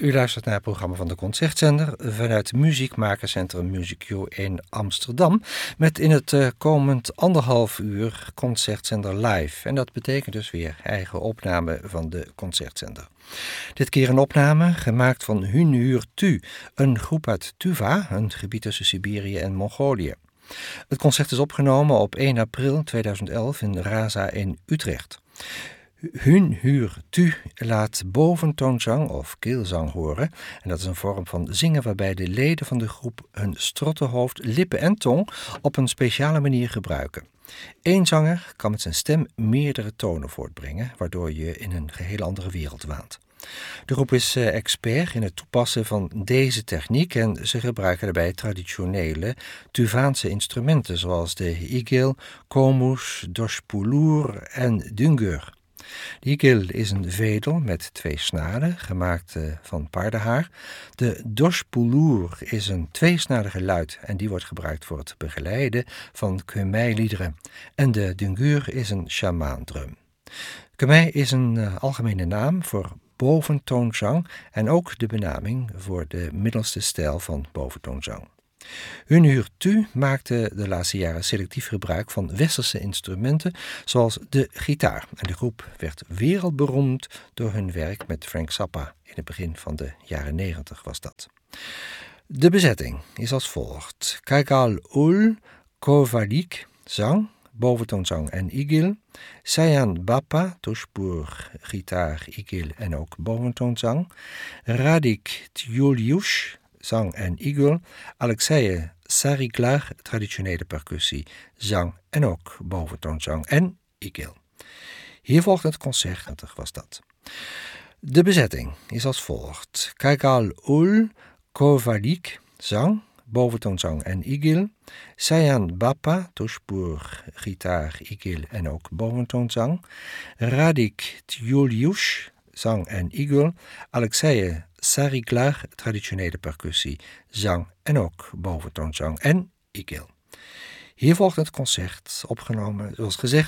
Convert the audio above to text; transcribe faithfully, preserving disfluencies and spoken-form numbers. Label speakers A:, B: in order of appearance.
A: U luistert naar het programma van de Concertzender vanuit Muziekmakerscentrum Musicyo in Amsterdam. Met in het uh, komend anderhalf uur Concertzender live. En dat betekent dus weer eigen opname van de Concertzender. Dit keer een opname gemaakt van Hunhur Tu, een groep uit Tuva, een gebied tussen Siberië en Mongolië. Het concert is opgenomen op één april tweeduizend elf in Raza in Utrecht. Hunhur Tu laat boventoonzang of keelzang horen. En dat is een vorm van zingen waarbij de leden van de groep hun strottenhoofd, lippen en tong op een speciale manier gebruiken. Eén zanger kan met zijn stem meerdere tonen voortbrengen, waardoor je in een geheel andere wereld waant. De groep is uh, expert in het toepassen van deze techniek en ze gebruiken daarbij traditionele Tuvaanse instrumenten zoals de igil, komus, doshpulur en dungur. De igil is een vedel met twee snaren, gemaakt uh, van paardenhaar. De doshpulur is een tweesnarige luid en die wordt gebruikt voor het begeleiden van Khmer-liederen. En de dungur is een shamaandrum. Khmer is een uh, algemene naam voor boventoonzang en ook de benaming voor de middelste stijl van boventoonzang. Hunhur Tu maakte de laatste jaren selectief gebruik van westerse instrumenten zoals de gitaar. En de groep werd wereldberoemd door hun werk met Frank Zappa. In het begin van de jaren negentig was dat. De bezetting is als volgt. Kaigal Ul Kovalik, zang, boventoonzang en igil. Sayan Bappa, toshpur, gitaar, igil en ook boventoonzang. Radik Tjuliush, zang en igil. Alexei Sariklar, traditionele percussie, zang en ook boventoonzang en igil. Hier volgt het concert, was dat. De bezetting is als volgt. Kaigal Ul Kovalik, zang, boventoonzang en igil. Sayan Bappa, toshpur, gitaar, igil en ook boventoonzang. Radik Tjuliush, zang en igil. Alexei Sariklar, traditionele percussie, zang en ook boventoonzang en igil. Hier volgt het concert, opgenomen, zoals gezegd,